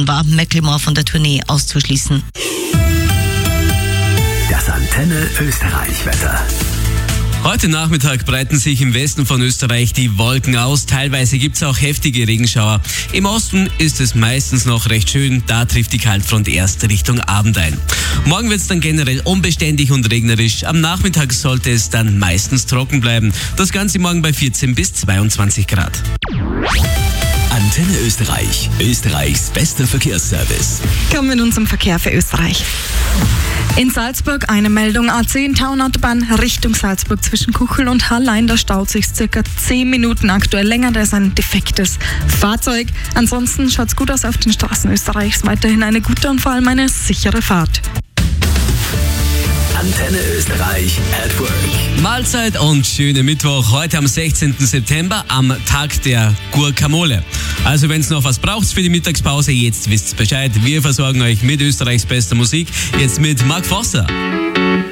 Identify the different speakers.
Speaker 1: worden war, Macklemore von der Tournee auszuschließen.
Speaker 2: Das Antenne Österreich-Wetter.
Speaker 3: Heute Nachmittag breiten sich im Westen von Österreich die Wolken aus. Teilweise gibt es auch heftige Regenschauer. Im Osten ist es meistens noch recht schön. Da trifft die Kaltfront erst Richtung Abend ein. Morgen wird es dann generell unbeständig und regnerisch. Am Nachmittag sollte es dann meistens trocken bleiben. Das Ganze morgen bei 14 bis 22 Grad.
Speaker 2: Antenne Österreich. Österreichs bester Verkehrsservice.
Speaker 4: Kommen wir nun zum Verkehr für Österreich. In Salzburg eine Meldung: A10 Taunautobahn Richtung Salzburg zwischen Kuchel und Hallein. Da staut sich circa 10 Minuten aktuell länger. Da ist ein defektes Fahrzeug. Ansonsten schaut es gut aus auf den Straßen Österreichs. Weiterhin eine gute und vor allem eine sichere Fahrt.
Speaker 2: Antenne Österreich at Work.
Speaker 3: Mahlzeit und schönen Mittwoch. Heute am 16. September, am Tag der Guacamole. Also wenn es noch was braucht für die Mittagspause, jetzt wisst ihr Bescheid. Wir versorgen euch mit Österreichs bester Musik. Jetzt mit Mark Foster.